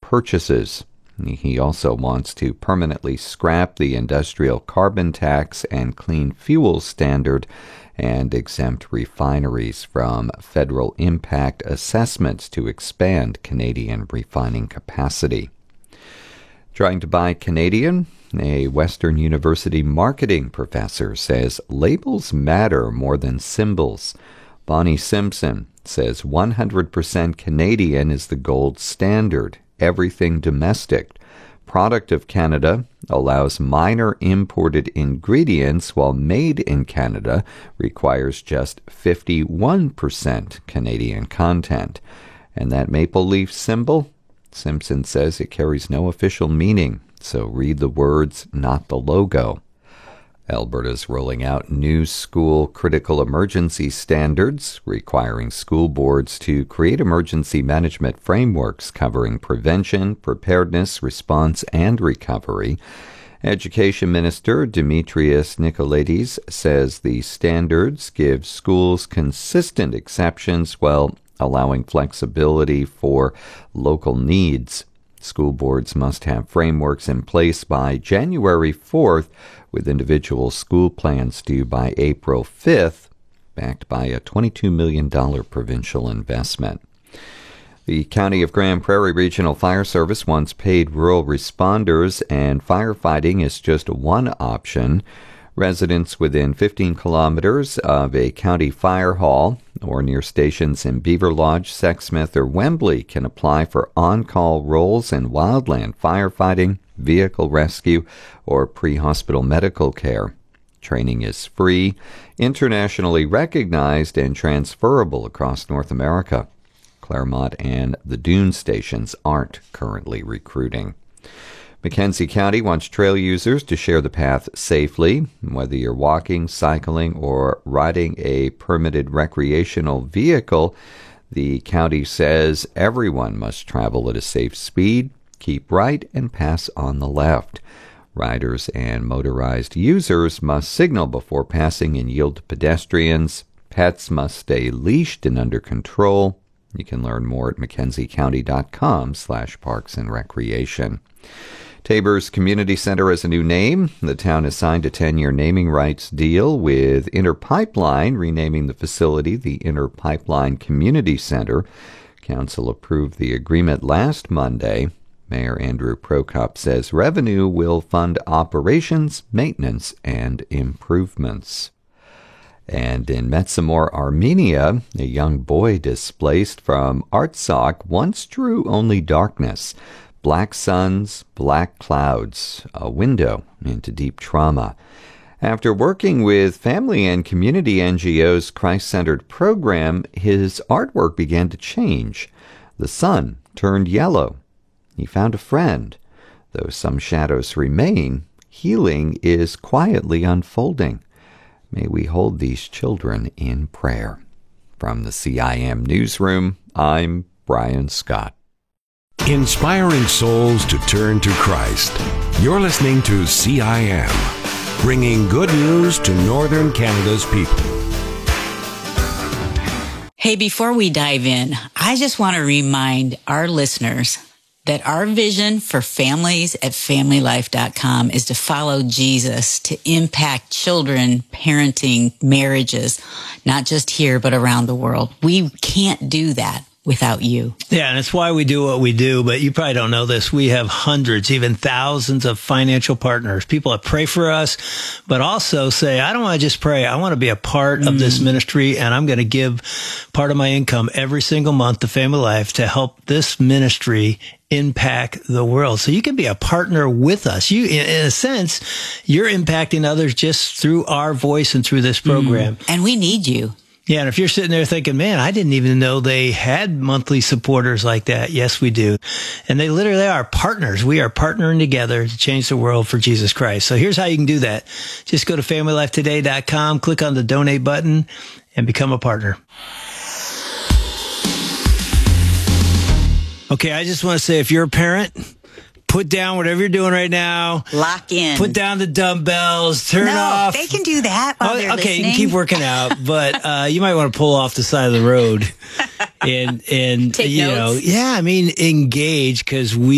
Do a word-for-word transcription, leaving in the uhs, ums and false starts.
purchases. He also wants to permanently scrap the industrial carbon tax and clean fuel standard and exempt refineries from federal impact assessments to expand Canadian refining capacity. Trying to buy Canadian? A Western University marketing professor says labels matter more than symbols. Bonnie Simpson says one hundred percent Canadian is the gold standard. Everything domestic. Product of Canada allows minor imported ingredients, while made in Canada requires just fifty-one percent Canadian content. And that maple leaf symbol? Simpson says it carries no official meaning, so read the words, not the logo. Alberta's rolling out new school critical emergency standards, requiring school boards to create emergency management frameworks covering prevention, preparedness, response, and recovery. Education Minister Demetrios Nicolaides says the standards give schools consistent exceptions while allowing flexibility for local needs. School boards must have frameworks in place by January fourth, with individual school plans due by April fifth, backed by a twenty-two million dollars provincial investment. The County of Grand Prairie Regional Fire Service wants paid rural responders, and firefighting is just one option. Residents within fifteen kilometers of a county fire hall or near stations in Beaver Lodge, Sexsmith, or Wembley can apply for on-call roles in wildland firefighting, vehicle rescue, or pre-hospital medical care. Training is free, internationally recognized, and transferable across North America. Claremont and the Dune stations aren't currently recruiting. Mackenzie County wants trail users to share the path safely, whether you're walking, cycling, or riding a permitted recreational vehicle. The county says everyone must travel at a safe speed, keep right, and pass on the left. Riders and motorized users must signal before passing and yield to pedestrians. Pets must stay leashed and under control. You can learn more at mackenziecounty.com slash parks and recreation. Tabor's Community Center has a new name. The town has signed a ten-year naming rights deal with Inter Pipeline, renaming the facility the Inter Pipeline Community Center. Council approved the agreement last Monday. Mayor Andrew Prokop says revenue will fund operations, maintenance, and improvements. And in Metsamor, Armenia, a young boy displaced from Artsakh once drew only darkness. Black suns, black clouds, a window into deep trauma. After working with family and community N G O's Christ-centered program, his artwork began to change. The sun turned yellow. He found a friend. Though some shadows remain, healing is quietly unfolding. May we hold these children in prayer. From the C I M Newsroom, I'm Brian Scott. Inspiring souls to turn to Christ. You're listening to C I M, bringing good news to Northern Canada's people. Hey, before we dive in, I just want to remind our listeners that our vision for families at family life dot com is to follow Jesus, to impact children, parenting, marriages, not just here, but around the world. We can't do that without you. Yeah, and it's why we do what we do, but you probably don't know this. We have hundreds, even thousands of financial partners, people that pray for us, but also say, I don't want to just pray. I want to be a part mm. of this ministry, and I'm going to give part of my income every single month to Family Life to help this ministry impact the world. So you can be a partner with us. You, in a sense, you're impacting others just through our voice and through this program. Mm. And we need you. Yeah, and if you're sitting there thinking, man, I didn't even know they had monthly supporters like that. Yes, we do. And they literally are partners. We are partnering together to change the world for Jesus Christ. So here's how you can do that. Just go to family life today dot com, click on the donate button, and become a partner. Okay, I just want to say, if you're a parent, put down whatever you're doing right now. Lock in. Put down the dumbbells. Turn no, off. They can do that while oh, they're okay, listening. You can keep working out, but uh, you might want to pull off the side of the road and and Take you notes. know, yeah, I mean, engage, because we.